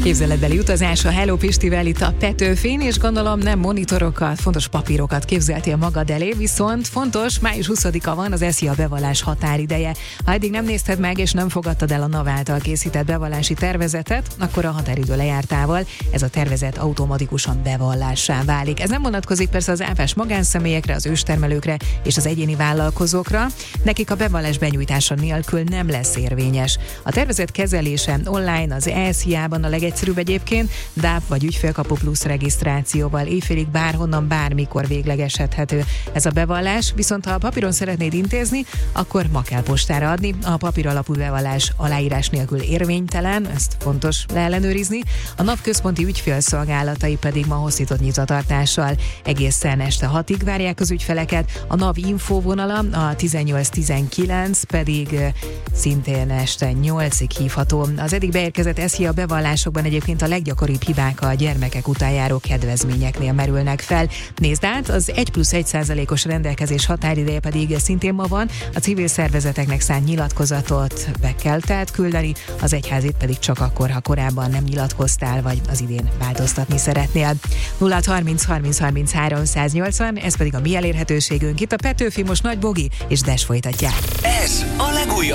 Képzeletbeli utazás a Hello Pistivel itt a Petőfin, és gondolom nem monitorokat, fontos papírokat képzeltél magad elé, viszont fontos, május 20-a van az SZIA bevallás határideje. Ha eddig nem nézted meg és nem fogadtad el a NAV által készített bevallási tervezetet, akkor a határidő lejártával ez a tervezet automatikusan bevallássá válik. Ez nem vonatkozik persze az áfás magánszemélyekre, az őstermelőkre és az egyéni vállalkozókra, nekik a bevallás benyújtása nélkül nem lesz érvényes. A tervezet kezelése online az SZIA-ban a legegyszerűbb egyébként, DAP vagy ügyfélkapu plusz regisztrációval éjfélig bárhonnan, bármikor véglegesedhető ez a bevallás, viszont ha a papíron szeretnéd intézni, akkor ma kell postára adni. A papír alapú bevallás aláírás nélkül érvénytelen, ezt fontos leellenőrizni. A NAV központi ügyfélszolgálatai pedig ma hosszított nyitvatartással egészen este 6-ig várják az ügyfeleket. A NAV infóvonala a 1819 pedig szintén este 8-ig hívható. Az eddig beérkezett SZIA bevallásokban egyébként a leggyakoribb hibák a gyermekek után járó kedvezményeknél merülnek fel. Nézd át, az 1+1%-os rendelkezés határideje pedig szintén ma van. A civil szervezeteknek szánt nyilatkozatot be kell tehát küldeni, az egyházit pedig csak akkor, ha korábban nem nyilatkoztál, vagy az idén változtatni szeretnél. 0630 30 33 180, ez pedig a mi elérhetőségünk. Itt a Petőfi, most Nagy Bogi és Des folytatják. Ez a